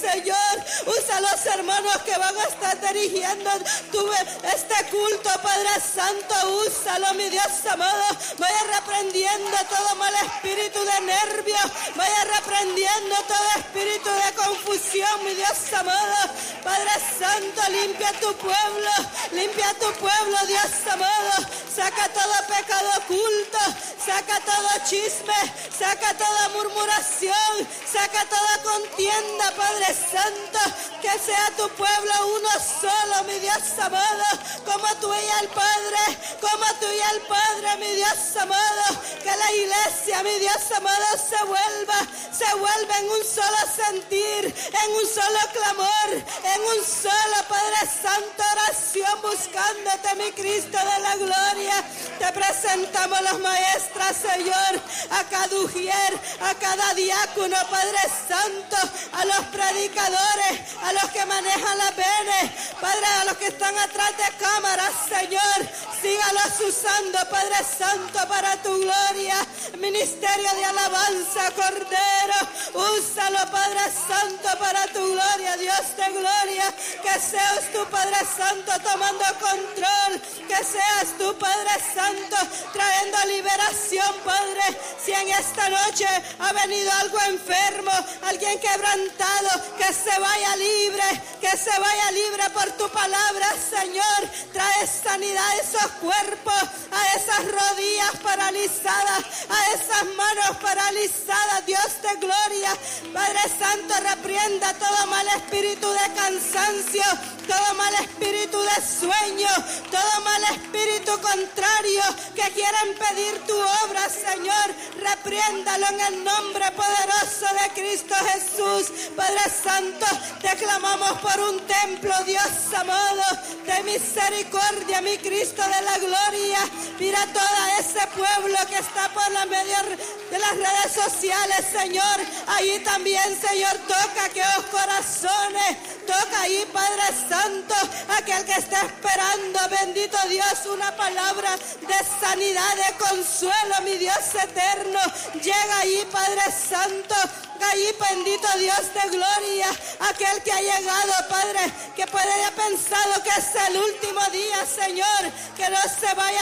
Señor. Usa a los hermanos que van a estar dirigiendo este culto, Padre Santo. Úsalo, mi Dios amado. Vaya reprendiendo todo mal espíritu de nervios. Vaya reprendiendo todo espíritu de confusión, mi Dios amado. Padre Santo, limpia tu pueblo. Limpia tu pueblo, Dios amado. Saca todo pecado oculto. Saca todo chisme. Saca toda murmuración. Saca toda contienda, Padre Santo. Que sea tu pueblo uno solo, mi Dios amado. Como tú y el Padre. Como tú y el Padre, mi Dios amado. Que la iglesia, mi Dios amado, se vuelva en un solo sentir, en un solo clamor, en un solo, Padre Santo, oración buscándote, mi Cristo de la gloria. Te presentamos las maestras, Señor, a cada ujier, a cada diácono, Padre Santo, a los predicadores, a los que manejan la pene, Padre, a los que están atrás de cámaras, Señor, sígalos usando, Padre Santo, para tu gloria. Ministerio de alabanza, Cordero, úsalo, Padre Santo, para tu gloria, Dios de gloria. Que seas tu, Padre Santo, tomando control. Que seas tu, Padre Santo, trayendo liberación, Padre. Si en esta noche ha venido algo enfermo, alguien quebrantado, que se vaya libre por tu palabra, Señor. Trae sanidad a esos cuerpos, a esas rodillas paralizadas, a esas manos paralizadas, Dios de gloria. Padre Santo, reprenda todo mal espíritu de cansancio, todo mal espíritu de sueño, todo mal espíritu contrario que quiera impedir tu obra, Señor. Repriéndalo en el nombre poderoso de Cristo Jesús. Padre Santo, te clamamos por un templo, Dios amado, de misericordia, mi Cristo de la gloria. Mira todo ese pueblo que está por la medio de las redes sociales, Señor. Allí también, Señor, toca aquellos corazones. Toca ahí, Padre Santo, aquel que está esperando, bendito Dios, una palabra de sanidad, de consuelo, mi Dios eterno. Llega ahí, Padre Santo. Ahí, bendito Dios de gloria, aquel que ha llegado, Padre, que puede haber pensado que es el último día, Señor, que no se vaya